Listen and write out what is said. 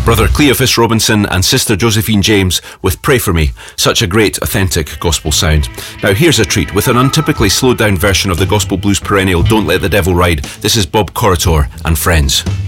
Brother Cleophas Robinson and Sister Josephine James with Pray For Me. Such a great, authentic gospel sound. Now here's a treat with an untypically slowed down version of the gospel blues perennial Don't Let the Devil Ride. This is Bob Corritore and Friends.